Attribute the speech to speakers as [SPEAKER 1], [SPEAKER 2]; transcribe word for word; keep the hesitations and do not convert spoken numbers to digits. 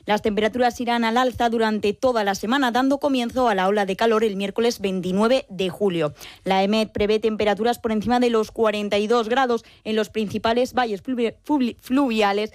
[SPEAKER 1] Las temperaturas irán al alza durante toda la semana, dando comienzo a la ola de calor el miércoles veintinueve de julio. La EMET prevé temperaturas por encima de los cuarenta y dos grados en los principales valles fluviales